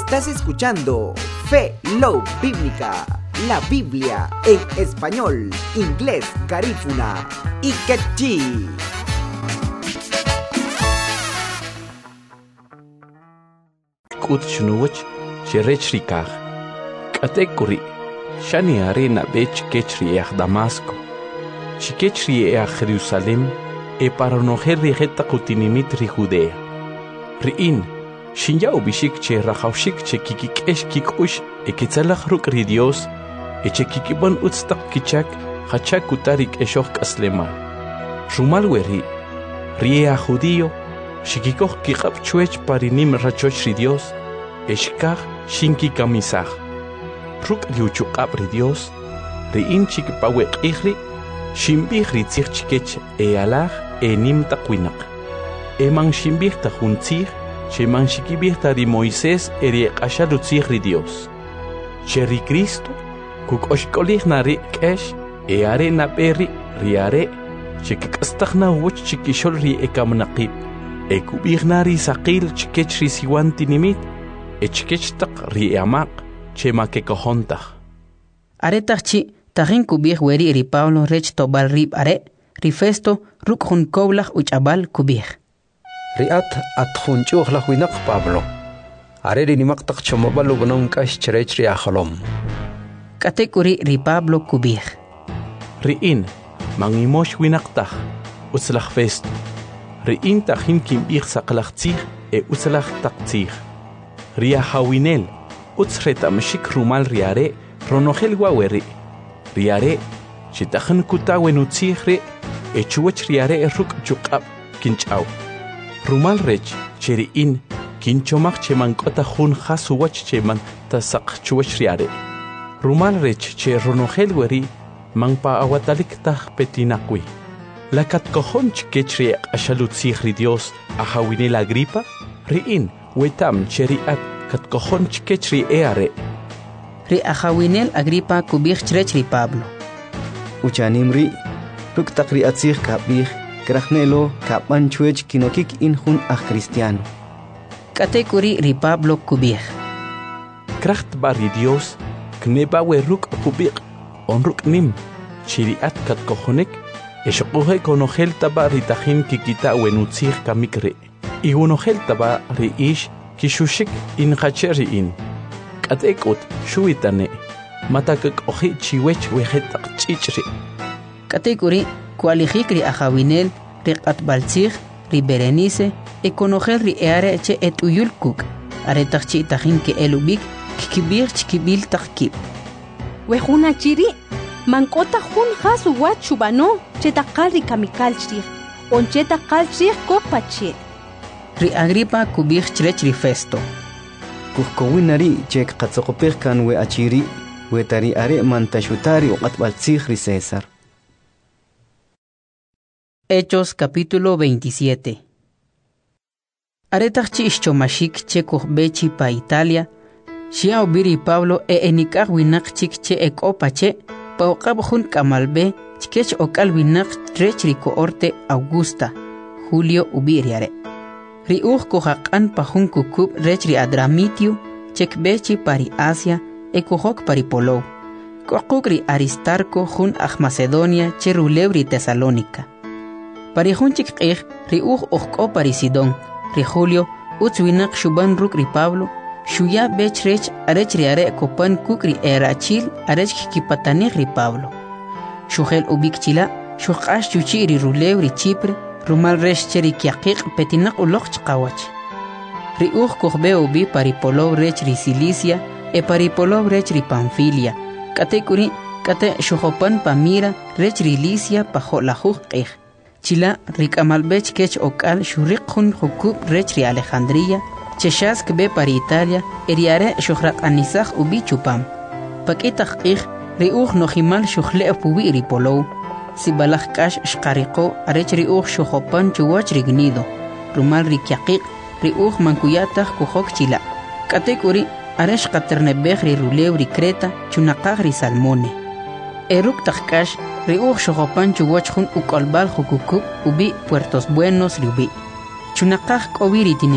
Estás escuchando Fe Love Bíblica, la Biblia en español, inglés, garífuna y quechí. Kut shnuwch shirech rikah. Katekuri shani arena bech kechri Damasco. Shikechri Jerusalem e paronoher rigeta kutinimit ri Judea. Riin Shinja ubishik che rachawshik che kikikesh kikush e kitzalach ruk ri Dios e che kikibon utstak kichak hachak kutarik eshok aslemal. Rumal weri ria judío shikikoch kikap chuech parinim rachoch ri Dios eshkach shinki kamisach. Ruk riuchukap ri Dios riin chikipawek ihri shimbich ri tzich chikech e alach e nim takwinak. Emang shimbich tajuntzich Sheman shikibihta ri Moisés eri qashalutzih ri Dios. Cheri Cristo kukoshkolih nari kesh e are na peri ri are chikastagna wuch chikishol ri ekamnaqib e kubihna ri saqil chikech ri siwantinimit e chikechtak ri amaq chema kekohontah. Are tachi tahin kubih weri ri Pablo rech tobal rib are ri Festo ruk hun koblach uchabal kubih. Riat atkhunchuh la huinak Pablo. Areri ni maktak chomabalu gunong kash cherech ri akholom. Katekuri ri Pablo kubih. Riin mangimosh winaktah uslach Festo. Riin tahin kimbih saqlachtzih e uslach taqtzih. Ria hawinel utsreta mshik rumal riare ronogel waweri. Riare chitahan kutawen utzih ri e chuwech riare ruk chukab kinchaw. Rumal rech cheriin kinchomak cheman kota hun khasuwach cheman tasaq chuwach riare. Rumal rech che ronogel weri mangpa awatalik tah petinakwi. Lakat kohon chkechri ashalutzih ri Dios ahawinel Agripa riin wetam cheriat kat kohon chkechri eare. Ri ahawinel Agripa kubih chrech ri Pablo. Uchanimri ruk takri atzih kabih Krachnelo kapan chuech kinokik injun a cristiano. Katekuri ri Pablo kubih. Kracht bari Dios kneba weruk kubik onruk nim chiriat kat kohonek eshokohe konogel taba ritahim kikita wenutzih kamikre. I unogel taba ri ish kishushik in hacheri in. Katekut shuitane matakak ohi chiwech wehetak chichri. Katekuri Kualijik ri ahawinel, ri qatbaltzih, ri Berenice, e konogel ri eare che et uyulkuk, are tachi tahin ke elubik, kikibir chkibil takib. Wehuna chiri, mankota hun hasu wat chubano, che takal ri kamikal chrih, on che takal chrih kopachir. Ri Agripa kubir chrech ri Festo. Kuhkowinari chek qatzokopir kan we achiri, we tari are mantashutari o qatbaltzih ri César. Hechos capítulo 27. Aretach chomashik che bechi pa Italia, Shia obiri Pablo e enikah winak chik che ekopache, pa okab hun kamalbe, chkech okal winak trech riko orte Augusta, Julio ubiriare. Riuch kohakan pa hun kukub rech ri Adramitio, chek bechi pari Asia, e kohok pari Polo. Kokuk ri Aristarco hun Macedonia che rulebri Tesalónica. Pari hunchik qih riuch okko pari Sidón, ri Julio utzwinak shuban ruk ri Pablo, shuya bechrech arech ri are kopan kuk ri erachil arech kipatanih ri Pablo. Shuhel ubik chila, shuqash chuchi ri rulew ri Chipre, rumal resh cheri kiaqiq petinak uloq chqawach. Riuch kohbe ubi pari Polo rech ri Cilicia, e pari Polo rech ri Pamfilia, kate kuri kate shuhopan pamira rech ri Licia pa jolajuj qih. Chila rikamalbech kech okal shuriqun hukub rech ri Alejandría, cheshask be pari Italia, eriare shuhraq anisaj ubi chupam. Pakitaq qih riuj nojimal shuhle pubi ri Polo, sibalaj kash shqariqo arech riuj shuhopan chuwach rignido, rumal rikiaqiq riuj mankuyataq kuhok chila. Katekuri aresh qaternebej ri rulew ri Creta chunaqaj ri Salmone. Eruk taqkash riuj shuhopan chuwach jun ukolbal hukukub ubi Puertos Buenos riubi. Chunaqaj k'owiri